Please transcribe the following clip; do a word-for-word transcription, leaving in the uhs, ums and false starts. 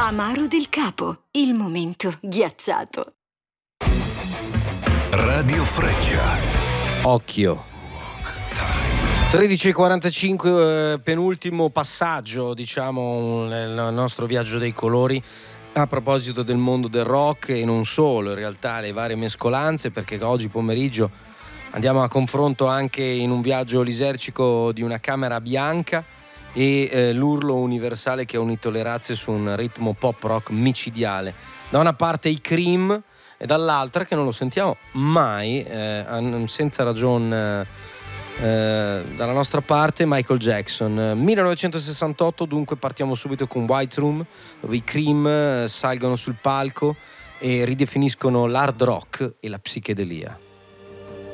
Amaro del Capo, il momento ghiacciato. Radio Freccia. Occhio. tredici e quarantacinque, eh, penultimo passaggio, diciamo, nel nostro viaggio dei colori. A proposito del mondo del rock e non solo, in realtà le varie mescolanze, perché oggi pomeriggio andiamo a confronto anche in un viaggio lisergico di una camera bianca e eh, l'urlo universale che ha unito le razze su un ritmo pop rock micidiale. Da una parte i Cream e dall'altra, che non lo sentiamo mai, eh, senza ragione, eh, dalla nostra parte, Michael Jackson. millenovecentosessantotto, dunque partiamo subito con White Room, dove i Cream eh, salgono sul palco e ridefiniscono l'hard rock e la psichedelia.